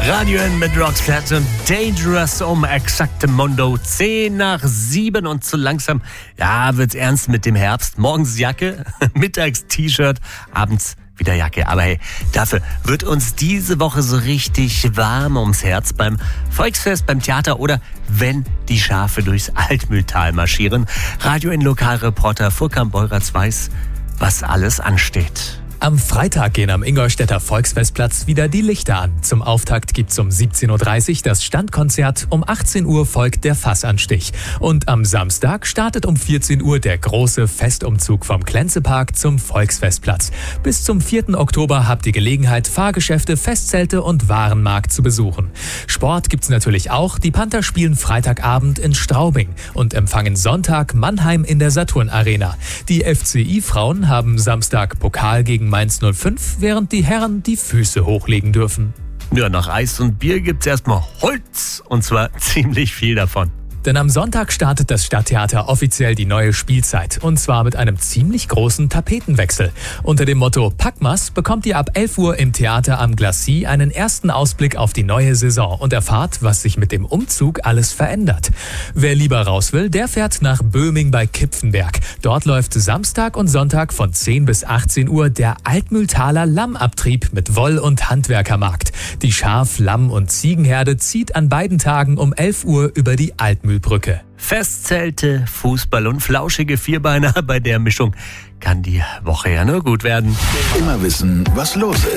Radio N mit Roxette und Dangerous um exakte Mondo 10 nach 7 und so langsam, wird's ernst mit dem Herbst. Morgens Jacke, mittags T-Shirt, abends wieder Jacke. Aber hey, dafür wird uns diese Woche so richtig warm ums Herz beim Volksfest, beim Theater oder wenn die Schafe durchs Altmühltal marschieren. Radio N Lokalreporter Furkan Beuratz weiß, was alles ansteht. Am Freitag gehen am Ingolstädter Volksfestplatz wieder die Lichter an. Zum Auftakt gibt's um 17.30 Uhr das Standkonzert, um 18 Uhr folgt der Fassanstich. Und am Samstag startet um 14 Uhr der große Festumzug vom Klenzepark zum Volksfestplatz. Bis zum 4. Oktober habt ihr Gelegenheit, Fahrgeschäfte, Festzelte und Warenmarkt zu besuchen. Sport gibt's natürlich auch. Die Panther spielen Freitagabend in Straubing und empfangen Sonntag Mannheim in der Saturn Arena. Die FCI-Frauen haben Samstag Pokal gegen Mainz 05, während die Herren die Füße hochlegen dürfen. Ja, nach Eis und Bier gibt's erstmal Holz und zwar ziemlich viel davon. Denn am Sonntag startet das Stadttheater offiziell die neue Spielzeit. Und zwar mit einem ziemlich großen Tapetenwechsel. Unter dem Motto Packmas bekommt ihr ab 11 Uhr im Theater am Glacis einen ersten Ausblick auf die neue Saison und erfahrt, was sich mit dem Umzug alles verändert. Wer lieber raus will, der fährt nach Böhming bei Kipfenberg. Dort läuft Samstag und Sonntag von 10 bis 18 Uhr der Altmühltaler Lammabtrieb mit Woll- und Handwerkermarkt. Die Schaf-, Lamm- und Ziegenherde zieht an beiden Tagen um 11 Uhr über die Altmühlbrücke. Festzelte, Fußball und flauschige Vierbeiner, bei der Mischung kann die Woche ja nur gut werden. Immer wissen, was los ist.